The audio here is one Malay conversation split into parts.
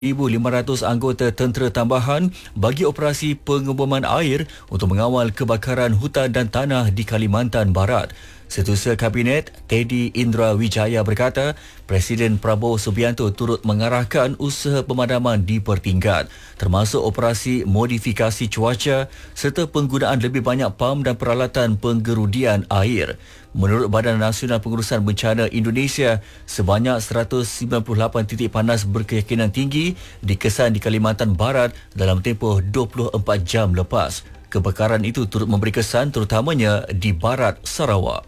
1,500 anggota tentera tambahan bagi operasi pengeboman air untuk mengawal kebakaran hutan dan tanah di Kalimantan Barat. Setiausaha Kabinet Teddy Indra Wijaya berkata, Presiden Prabowo Subianto turut mengarahkan usaha pemadaman dipertingkat, termasuk operasi modifikasi cuaca serta penggunaan lebih banyak pam dan peralatan penggerudian air. Menurut Badan Nasional Pengurusan Bencana Indonesia, sebanyak 198 titik panas berkeyakinan tinggi dikesan di Kalimantan Barat dalam tempoh 24 jam lepas. Kebakaran itu turut memberi kesan terutamanya di barat Sarawak.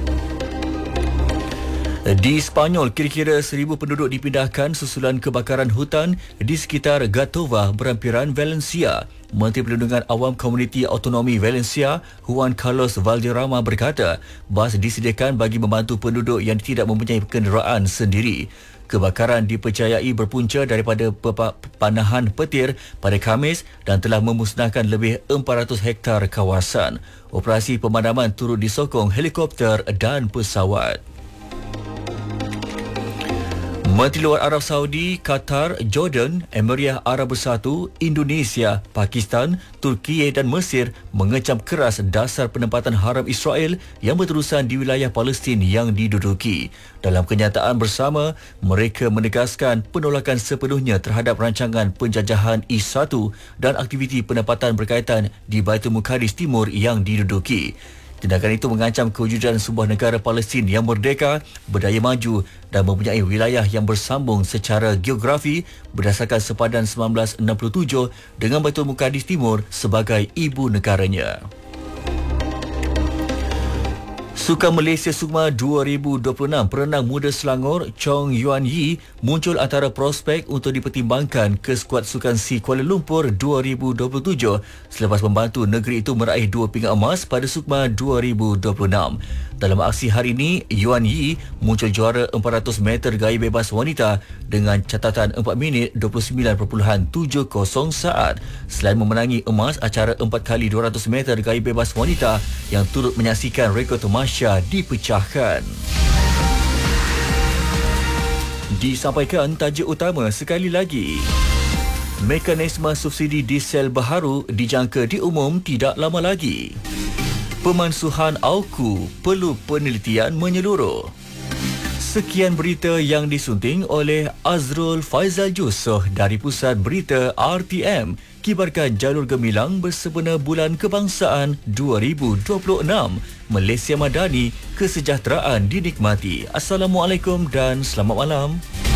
Di Sepanyol, kira-kira 1,000 penduduk dipindahkan susulan kebakaran hutan di sekitar Gatova, berhampiran Valencia. Menteri Perlindungan Awam Komuniti Autonomi Valencia, Juan Carlos Valderrama berkata, bas disediakan bagi membantu penduduk yang tidak mempunyai kenderaan sendiri. Kebakaran dipercayai berpunca daripada panahan petir pada Khamis dan telah memusnahkan lebih 400 hektar kawasan. Operasi pemadaman turut disokong helikopter dan pesawat. Menteri Luar Arab Saudi, Qatar, Jordan, Emirat Arab Bersatu, Indonesia, Pakistan, Turki dan Mesir mengecam keras dasar penempatan haram Israel yang berterusan di wilayah Palestin yang diduduki. Dalam kenyataan bersama, mereka menegaskan penolakan sepenuhnya terhadap rancangan penjajahan I-1 dan aktiviti penempatan berkaitan di Baitul Muqaddis Timur yang diduduki. Tindakan itu mengancam kewujudan sebuah negara Palestin yang merdeka, berdaya maju dan mempunyai wilayah yang bersambung secara geografi berdasarkan sepadan 1967 dengan Baitul Muqaddis Timur sebagai ibu negaranya. Sukan Malaysia Sukma 2026, perenang muda Selangor Chong Yuan Yi muncul antara prospek untuk dipertimbangkan ke skuad Sukan SEA Kuala Lumpur 2027 selepas membantu negeri itu meraih 2 pingat emas pada Sukma 2026. Dalam aksi hari ini, Yuan Yi muncul juara 400 meter gaya bebas wanita dengan catatan 4 minit 29.70 saat. Selain memenangi emas acara 4x200 meter gaya bebas wanita yang turut menyaksikan rekod Masya dipecahkan. Disampaikan tajuk utama sekali lagi. Mekanisme subsidi diesel baharu dijangka diumum tidak lama lagi. Pemansuhan AUKU perlu penelitian menyeluruh. Sekian berita yang disunting oleh Azrul Faizal Jusoh dari Pusat Berita RTM. Kibarkan jalur gemilang bersempena Bulan Kebangsaan 2026. Malaysia Madani, kesejahteraan dinikmati. Assalamualaikum dan selamat malam.